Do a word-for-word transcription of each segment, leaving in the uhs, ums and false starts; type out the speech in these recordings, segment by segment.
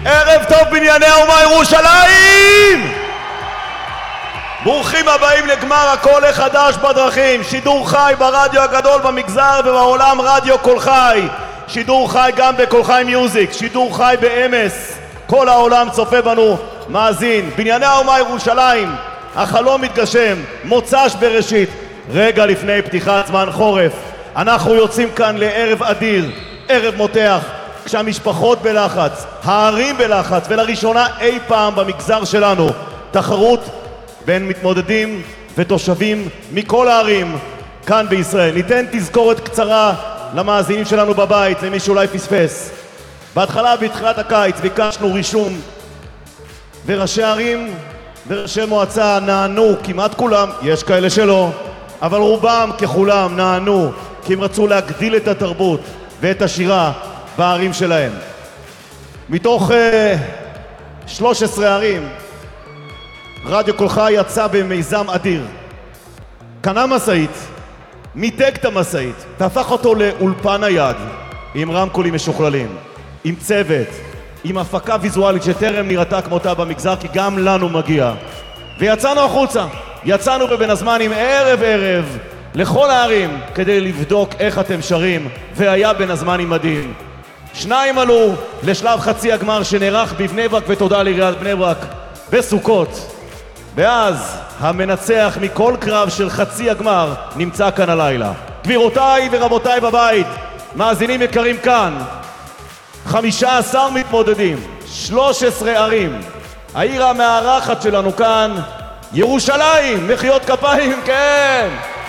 ערב טוב בנייני האומה ירושלים! ברוכים הבאים לגמר הקול החדש בדרכים, שידור חי ברדיו הגדול במגזר ובעולם, רדיו קול חי, שידור חי גם בקול חי מיוזיק, שידור חי באמס, כל העולם צופה בנו, מאזין. בנייני האומה ירושלים, החלום מתגשם, מוצ"ש בראשית, רגע לפני פתיחת זמן חורף. אנחנו יוצאים כאן לערב אדיר, ערב מותח, כשהמשפחות בלחץ, הערים בלחץ, ולראשונה אי פעם במגזר שלנו תחרות בין מתמודדים ותושבים מכל הערים כאן בישראל. ניתן תזכורת קצרה למאזינים שלנו בבית, למי שאולי פספס. בהתחלה, בתחילת הקיץ, ביקשנו רישום, וראשי ערים וראשי מועצה נענו, כמעט כולם, יש כאלה שלא, אבל רובם ככולם נענו, כי הם רצו להגדיל את התרבות ואת השירה בערים שלהם. מתוך uh, שלוש עשרה ערים, רדיו קול חי יצא במיזם אדיר. קנה מסעית, מיתג את המסעית, והפך אותו לאולפן היד, עם רמקולים משוכללים, עם צוות, עם הפקה ויזואלית שטרם נראתה כמותה במגזר, כי גם לנו מגיע. ויצאנו החוצה, יצאנו בבין הזמנים ערב ערב לכל הערים כדי לבדוק איך אתם שרים, והיה בין הזמנים מדהים. שניים עלו לשלב חצי הגמר שנערך בבני ברק, ותודה לעיריית בני ברק בסוכות. ואז המנצח מכל קרב של חצי הגמר נמצא כאן הלילה. גבירותיי ורבותיי בבית, מאזינים יקרים כאן, חמישה עשר מתמודדים, שלוש עשרה ערים. העיר המארחת שלנו כאן, ירושלים, מחיאות כפיים, כן.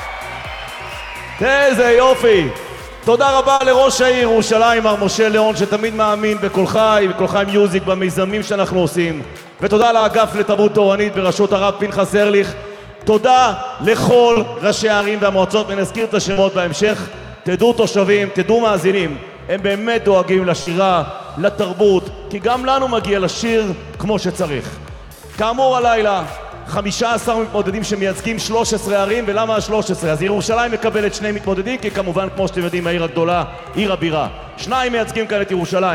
איזה יופי. תודה רבה לראש העיר ירושלים, מר משה ליאון, שתמיד מאמין בקול חי, בקול חי מיוזיק, במיזמים שאנחנו עושים. ותודה לאגף לתרבות תורנית בראשות הרב פנחס ארליך. תודה לכל ראשי הערים והמועצות, ונזכיר את השמות בהמשך. תדעו תושבים, תדעו מאזינים, הם באמת דואגים לשירה, לתרבות, כי גם לנו מגיע לשיר כמו שצריך. כאמור הלילה, חמישה עשר מתמודדים שמייצגים שלוש עשרה ערים. ולמה שלוש עשרה? אז ירושלים מקבלת שני מתמודדים, כי כמובן, כמו שאתם יודעים, העיר הגדולה, עיר הבירה. שניים מייצגים כאן את ירושלים.